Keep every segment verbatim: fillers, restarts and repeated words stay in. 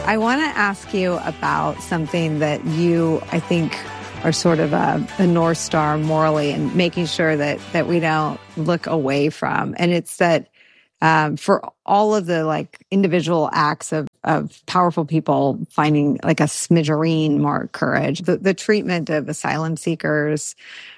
I want to ask you about something that you, I think, are sort of a, a North Star morally and making sure that that we don't look away from. And it's that um, for all of the like individual acts of, of powerful people finding like a smidgerine more courage, the, the treatment of asylum seekers,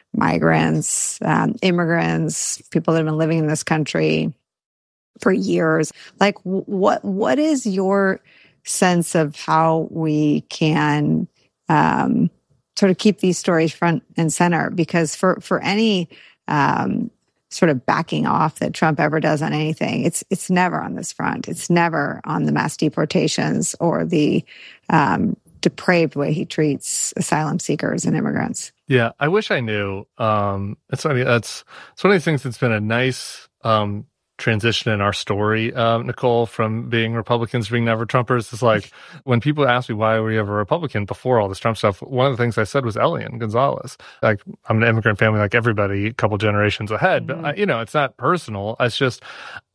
migrants, um, immigrants, people that have been living in this country for years. Like what what is your sense of how we can um, sort of keep these stories front and center? Because for for any um, sort of backing off that Trump ever does on anything, it's it's never on this front. It's never on the mass deportations or the um, depraved way he treats asylum seekers and immigrants. Yeah, I wish I knew. Um, it's funny. That's it's one of these things that's been a nice um, transition in our story, um, Nicole, from being Republicans to being never Trumpers. Is like when people ask me why were you ever a Republican before all this Trump stuff, one of the things I said was Elian Gonzalez. Like, I'm an immigrant family like everybody, a couple generations ahead. Mm-hmm. But, I, you know, it's not personal. It's just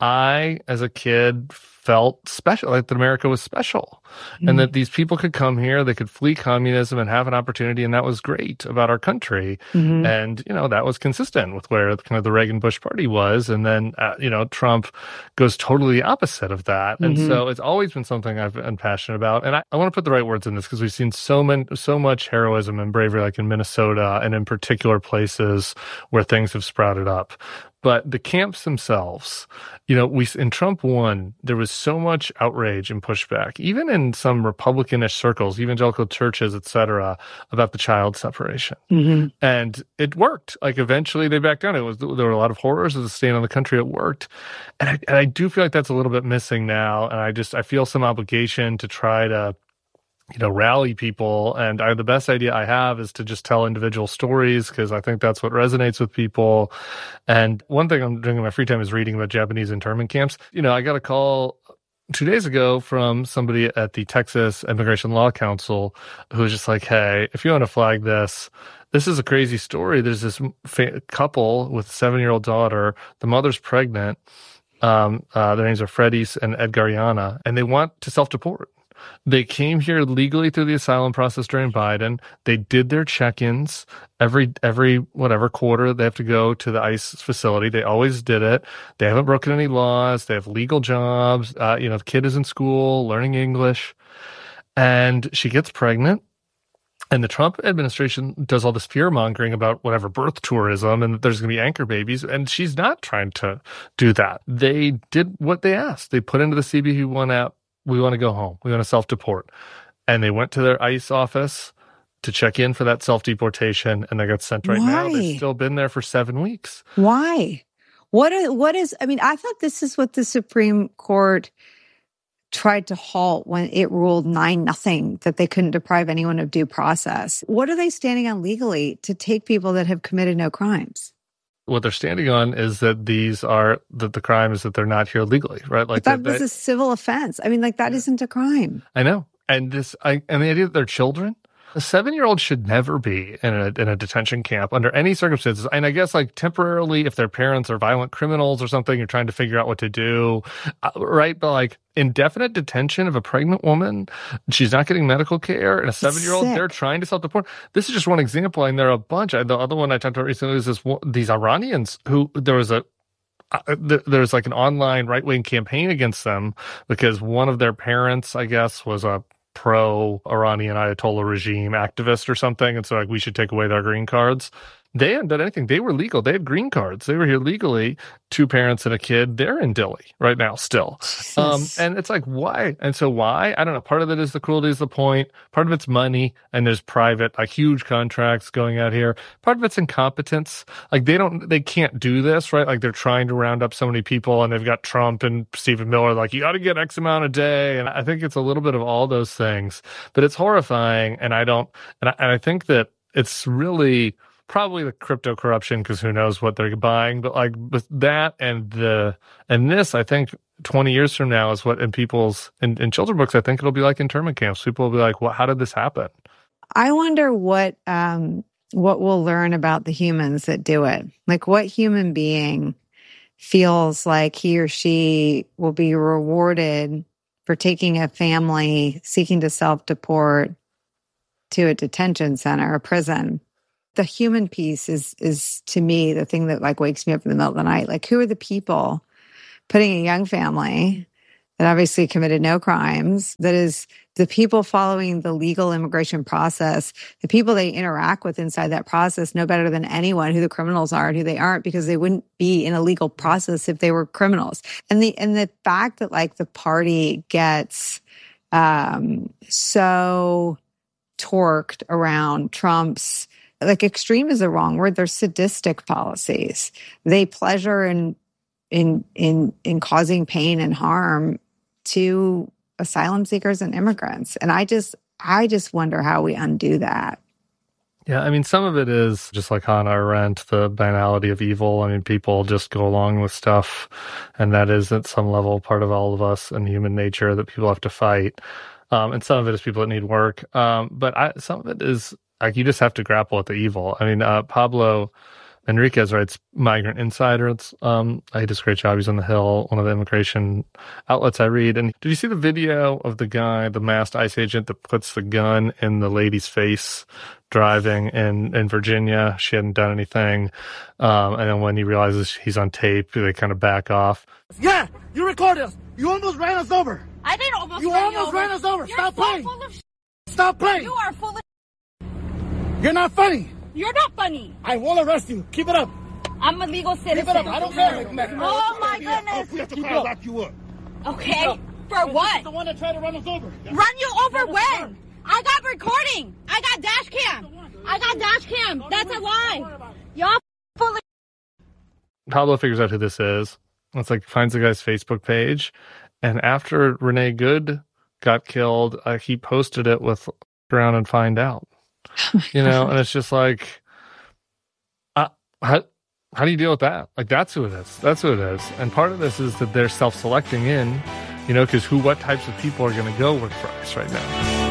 I, as a kid, felt special, like that America was special, mm-hmm. and that these people could come here, they could flee communism and have an opportunity, and that was great about our country. Mm-hmm. And, you know, that was consistent with where kind of the Reagan-Bush party was. And then, uh, you know, Trump goes totally opposite of that. Mm-hmm. And so it's always been something I've been passionate about. And I, I want to put the right words in this because we've seen so many, so much heroism and bravery, like in Minnesota and in particular places where things have sprouted up. But the camps themselves, you know, we in Trump one, there was so much outrage and pushback, even in some Republicanish circles, evangelical churches, et cetera, about the child separation. Mm-hmm. And it worked. Like eventually they backed down. It was there were a lot of horrors of the stain on the country. It worked. And I, and I do feel like that's a little bit missing now. And I just I feel some obligation to try to, you know, rally people. And I, the best idea I have is to just tell individual stories because I think that's what resonates with people. And one thing I'm doing in my free time is reading about Japanese internment camps. You know, I got a call two days ago from somebody at the Texas Immigration Law Council who was just like, hey, if you want to flag this, this is a crazy story. There's this fa- couple with a seven-year-old daughter. The mother's pregnant. Um, uh, their names are Freddie and Edgariana, and they want to self-deport. They came here legally through the asylum process during Biden. They did their check-ins every every whatever quarter. They have to go to the ICE facility. They always did it. They haven't broken any laws. They have legal jobs. Uh, you know, the kid is in school learning English, and she gets pregnant. And the Trump administration does all this fear mongering about whatever birth tourism and that there's going to be anchor babies. And she's not trying to do that. They did what they asked. They put into the C B P one app, we want to go home. We want to self-deport. And they went to their ICE office to check in for that self-deportation, and they got sent right Why? now. They've still been there for seven weeks. Why? What is, what is, I mean, I thought this is what the Supreme Court tried to halt when it ruled nine nothing that they couldn't deprive anyone of due process. What are they standing on legally to take people that have committed no crimes? What they're standing on is that these are that the crime is that they're not here legally, right? Like but that, that was that, a civil offense. I mean, like that yeah. isn't a crime. I know, and this, I and the idea that they're children. A seven-year-old should never be in a in a detention camp under any circumstances. And I guess like temporarily, if their parents are violent criminals or something, you're trying to figure out what to do, uh, right? But like indefinite detention of a pregnant woman, she's not getting medical care, and a seven-year-old, they're trying to self-deport. This is just one example, and there are a bunch. The other one I talked about recently is this these Iranians who there was a Uh, th- there's like an online right-wing campaign against them because one of their parents, I guess, was a pro-Iranian Ayatollah regime activist or something. And so like we should take away their green cards. They hadn't done anything. They were legal. They had green cards. They were here legally. Two parents and a kid. They're in Dilley right now still. Um, and it's like, why? And so why? I don't know. Part of it is the cruelty is the point. Part of it's money. And there's private, like huge contracts going out here. Part of it's incompetence. Like they don't, they can't do this, right? Like they're trying to round up so many people and they've got Trump and Stephen Miller, like you got to get X amount a day. And I think it's a little bit of all those things, but it's horrifying. And I don't, and I, and I think that it's really, probably the crypto corruption because who knows what they're buying, but like with that and the and this, I think twenty years from now is what in people's in, in children's books, I think it'll be like internment camps. People will be like, "Well, how did this happen?" I wonder what um, what we'll learn about the humans that do it. Like, what human being feels like he or she will be rewarded for taking a family seeking to self-deport to a detention center, a prison. The human piece is, is to me, the thing that like wakes me up in the middle of the night. Like, who are the people putting a young family that obviously committed no crimes, that is the people following the legal immigration process, the people they interact with inside that process know better than anyone who the criminals are and who they aren't, because they wouldn't be in a legal process if they were criminals. And the, and the fact that like the party gets, um, so torqued around Trump's, like extreme is the wrong word. They're sadistic policies. They pleasure in, in, in, in causing pain and harm to asylum seekers and immigrants. And I just, I just wonder how we undo that. Yeah, I mean, some of it is just like Hannah Arendt, the banality of evil. I mean, people just go along with stuff, and that is at some level part of all of us and human nature that people have to fight. Um, and some of it is people that need work. Um, but I, some of it is like you just have to grapple with the evil. I mean, uh, Pablo Enriquez writes Migrant Insider. It's, um, he does a great job. He's on the Hill, one of the immigration outlets I read. And did you see the video of the guy, the masked ICE agent that puts the gun in the lady's face driving in, in Virginia? She hadn't done anything. Um, and then when he realizes he's on tape, they kind of back off. Yeah, you recorded us. You almost ran us over. I didn't almost You run almost you over. ran us over. You're Stop so playing. full of sh- Stop playing. You are full of sh- You're not funny. You're not funny. I will arrest you. Keep it up. I'm a legal citizen. Keep it up. I don't care. Oh my goodness. We have to car lock you up. Okay. For what? The one that tried to run us over. Run you over when? I got recording. I got dash cam. I got dash cam. That's a lie. Y'all full of Pablo figures out who this is. It's like finds the guy's Facebook page. And after Renee Good got killed, uh, he posted it with around and find out. You know, and it's just like, uh, how, how do you deal with that? Like, that's who it is. That's who it is. And part of this is that they're self-selecting in, you know, because who, what types of people are going to go work for us right now?